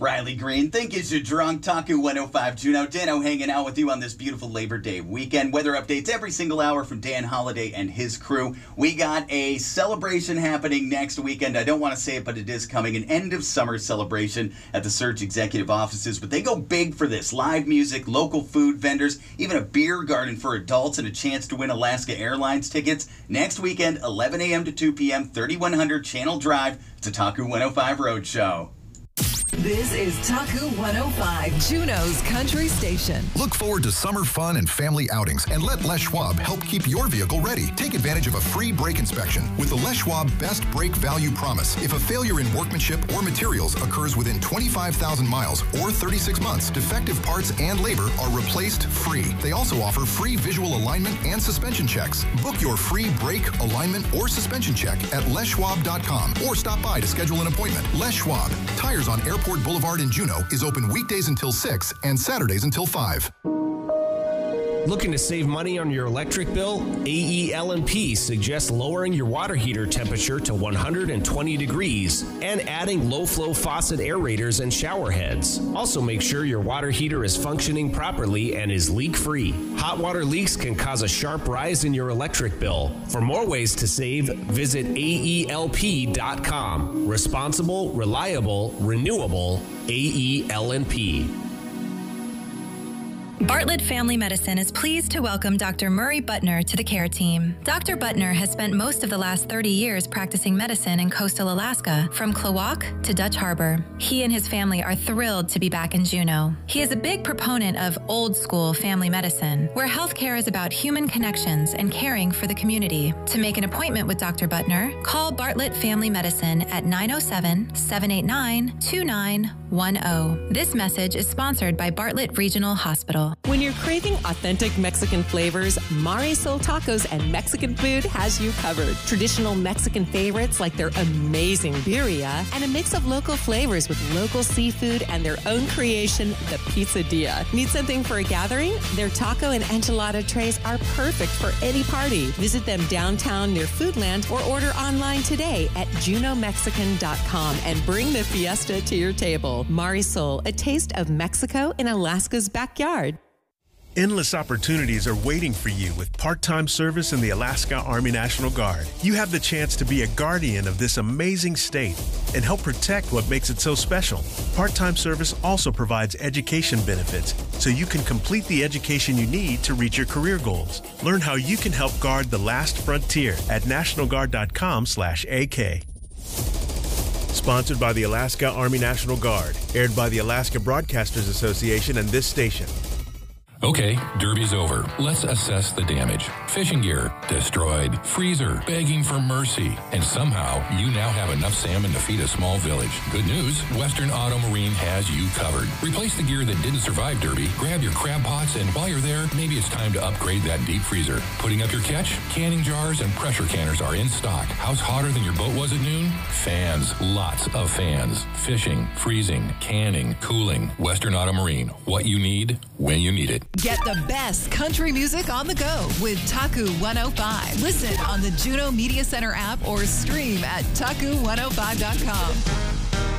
Riley Green, think is you drunk. Taku 105 Juno. Dano hanging out with you on this beautiful Labor Day weekend. Weather updates every single hour from Dan Holiday and his crew. We got a celebration happening next weekend. I don't want to say it, but it is coming. An end of summer celebration at the Surge executive offices. But they go big for this. Live music, local food vendors, even a beer garden for adults, and a chance to win Alaska Airlines tickets. Next weekend, 11 a.m. to 2 p.m., 3100 Channel Drive. It's a Taku 105 Roadshow. This is Taku 105, Juneau's country station. Look forward to summer fun and family outings and let Les Schwab help keep your vehicle ready. Take advantage of a free brake inspection with the Les Schwab Best Brake Value Promise. If a failure in workmanship or materials occurs within 25,000 miles or 36 months, defective parts and labor are replaced free. They also offer free visual alignment and suspension checks. Book your free brake, alignment, or suspension check at leschwab.com or stop by to schedule an appointment. Les Schwab, tires on Airport Boulevard in Juneau is open weekdays until 6 and Saturdays until 5. Looking to save money on your electric bill? AEL&P suggests lowering your water heater temperature to 120 degrees and adding low-flow faucet aerators and shower heads. Also make sure your water heater is functioning properly and is leak-free. Hot water leaks can cause a sharp rise in your electric bill. For more ways to save, visit AELP.com. Responsible, reliable, renewable, AEL&P. Bartlett Family Medicine is pleased to welcome Dr. Murray Butner to the care team. Dr. Butner has spent most of the last 30 years practicing medicine in coastal Alaska, from Klawock to Dutch Harbor. He and his family are thrilled to be back in Juneau. He is a big proponent of old-school family medicine, where healthcare is about human connections and caring for the community. To make an appointment with Dr. Butner, call Bartlett Family Medicine at 907-789-2910. This message is sponsored by Bartlett Regional Hospital. When you're craving authentic Mexican flavors, Marisol Tacos and Mexican Food has you covered. Traditional Mexican favorites like their amazing birria and a mix of local flavors with local seafood and their own creation, the Pizzadilla. Need something for a gathering? Their taco and enchilada trays are perfect for any party. Visit them downtown near Foodland or order online today at junomexican.com and bring the fiesta to your table. Marisol, a taste of Mexico in Alaska's backyard. Endless opportunities are waiting for you with part-time service in the Alaska Army National Guard. You have the chance to be a guardian of this amazing state and help protect what makes it so special. Part-time service also provides education benefits, so you can complete the education you need to reach your career goals. Learn how you can help guard the last frontier at nationalguard.com/AK. Sponsored by the Alaska Army National Guard. Aired by the Alaska Broadcasters Association and this station. Okay, Derby's over. Let's assess the damage. Fishing gear, destroyed. Freezer, begging for mercy. And somehow, you now have enough salmon to feed a small village. Good news, Western Auto Marine has you covered. Replace the gear that didn't survive Derby, grab your crab pots, and while you're there, maybe it's time to upgrade that deep freezer. Putting up your catch? Canning jars and pressure canners are in stock. House hotter than your boat was at noon? Fans, lots of fans. Fishing, freezing, canning, cooling. Western Auto Marine, what you need, when you need it. Get the best country music on the go with Taku 105. Listen on the Juneau Media Center app or stream at taku105.com.